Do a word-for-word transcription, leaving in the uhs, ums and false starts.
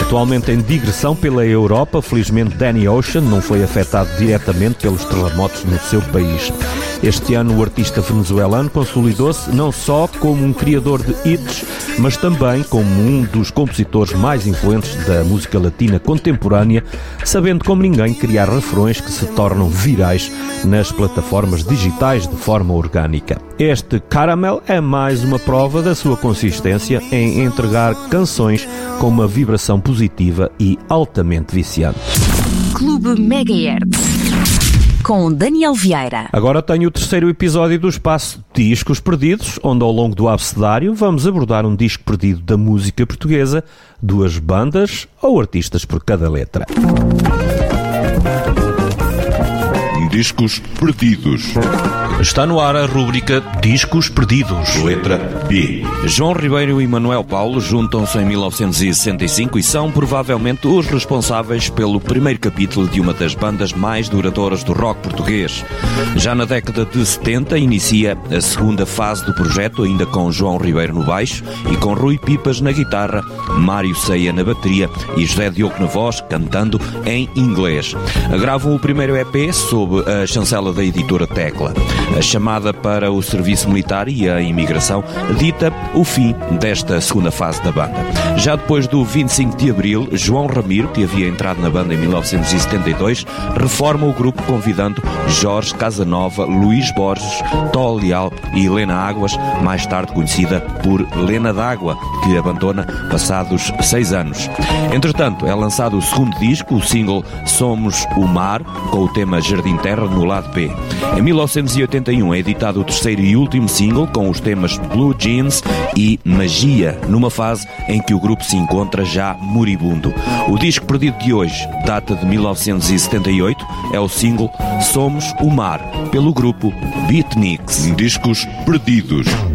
Atualmente em digressão pela Europa, felizmente Danny Ocean não foi afetado diretamente pelos terremotos no seu país. Este ano o artista venezuelano consolidou-se não só como um criador de hits, mas também como um dos compositores mais influentes da música latina contemporânea, sabendo como ninguém criar refrões que se tornam virais nas plataformas digitais de forma orgânica. Este Caramel é mais uma prova da sua consistência em entregar canções com uma vibração positiva e altamente viciante. Clube Megahertz com Daniel Vieira. Agora tenho o terceiro episódio do espaço Discos Perdidos, onde ao longo do abecedário vamos abordar um disco perdido da música portuguesa, duas bandas ou artistas por cada letra. Discos Perdidos. Está no ar a rúbrica Discos Perdidos. Letra B. João Ribeiro e Manuel Paulo juntam-se em mil novecentos e sessenta e cinco e são provavelmente os responsáveis pelo primeiro capítulo de uma das bandas mais duradouras do rock português. Já na década de setenta inicia a segunda fase do projeto, ainda com João Ribeiro no baixo e com Rui Pipas na guitarra, Mário Ceia na bateria e José Diogo na voz, cantando em inglês. Gravam o primeiro E P sob a chancela da editora Tecla. A chamada para o serviço militar e a imigração dita o fim desta segunda fase da banda. Já depois do vinte e cinco de abril, João Ramiro, que havia entrado na banda em mil novecentos e setenta e dois, reforma o grupo convidando Jorge Casanova, Luís Borges, Tó Leal e Helena Águas, mais tarde conhecida por Lena d'Água, que abandona passados seis anos. Entretanto, é lançado o segundo disco, o single Somos o Mar, com o tema Jardim Terra no lado B. Em mil novecentos e oitenta e um é editado o terceiro e último single com os temas Blue Jeans e Magia, numa fase em que o grupo se encontra já moribundo. O disco perdido de hoje data de mil novecentos e setenta e oito, é o single Somos o Mar, pelo grupo Beatniks. Discos Perdidos.